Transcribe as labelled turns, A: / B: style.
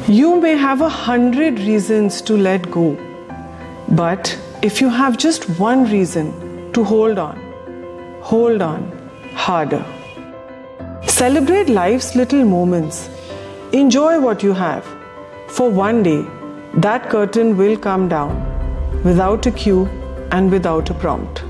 A: You may have 100 reasons to let go, but if you have just one reason to hold on harder. Celebrate life's little moments. Enjoy what you have, for one day that curtain will come down without a cue and without a prompt.